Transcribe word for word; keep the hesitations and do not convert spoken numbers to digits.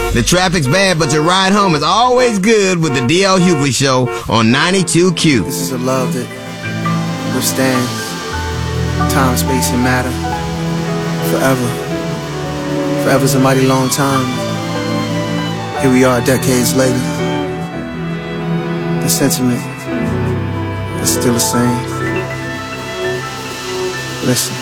The traffic's bad, but your ride home is always good with the D L Hughley Show on ninety-two Q. This is a love that withstands time, space, and matter forever. Forever's a mighty long time. Here we are decades later. The sentiment is still the same. Listen.